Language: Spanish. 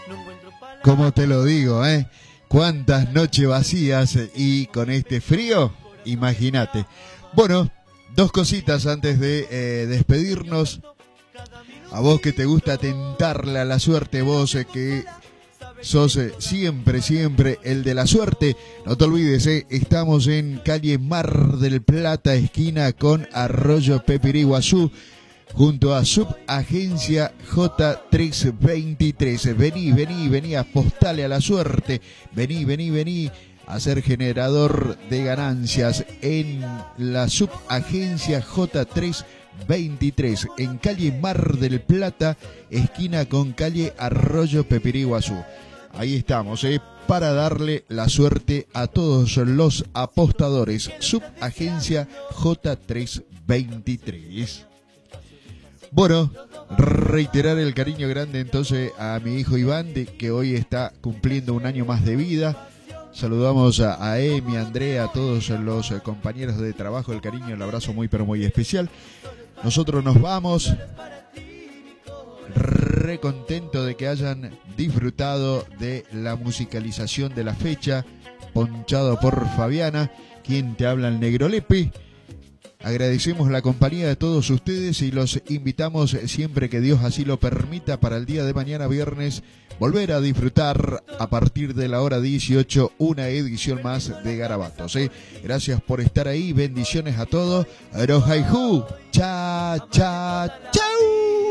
Como te lo digo, cuántas noches vacías y con este frío, imagínate. Bueno, dos cositas antes de despedirnos. A vos que te gusta tentarle a la suerte, vos que sos siempre el de la suerte, no te olvides, estamos en calle Mar del Plata, esquina con Arroyo Pepiriguazú, junto a Subagencia J323. Vení, apostale a la suerte. Vení a ser generador de ganancias en la Subagencia J323, en calle Mar del Plata, esquina con calle Arroyo Pepiriguazú. Ahí estamos, para darle la suerte a todos los apostadores. Subagencia J323. Bueno, reiterar el cariño grande entonces a mi hijo Iván, que hoy está cumpliendo un año más de vida. Saludamos a Emi, a Andrea, a todos los compañeros de trabajo, el cariño, el abrazo muy pero muy especial. Nosotros nos vamos, re contento de que hayan disfrutado de la musicalización de la fecha, ponchado por Fabiana, quien te habla el Negro Lepe. Agradecemos la compañía de todos ustedes y los invitamos, siempre que Dios así lo permita, para el día de mañana viernes volver a disfrutar a partir de la hora 18 una edición más de Garabatos. Gracias por estar ahí, bendiciones a todos. Arohaihu, cha, cha, chau.